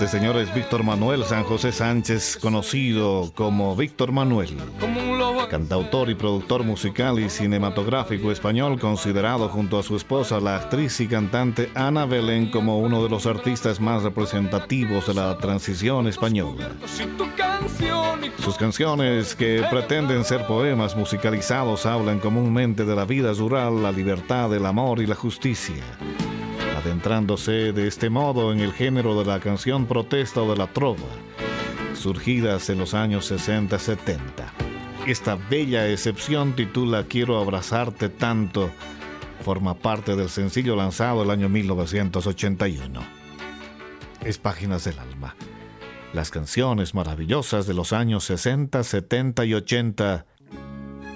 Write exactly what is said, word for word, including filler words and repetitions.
Este señor es Víctor Manuel San José Sánchez, conocido como Víctor Manuel, cantautor y productor musical y cinematográfico español, considerado junto a su esposa, la actriz y cantante Ana Belén, como uno de los artistas más representativos de la transición española. Sus canciones, que pretenden ser poemas musicalizados, hablan comúnmente de la vida rural, la libertad, el amor y la justicia, adentrándose de este modo en el género de la canción protesta o de la trova, surgidas en los años sesenta setenta. Esta bella excepción, titula Quiero abrazarte tanto, forma parte del sencillo lanzado el año mil novecientos ochenta y uno. Es Páginas del Alma. Las canciones maravillosas de los años sesenta, setenta y ochenta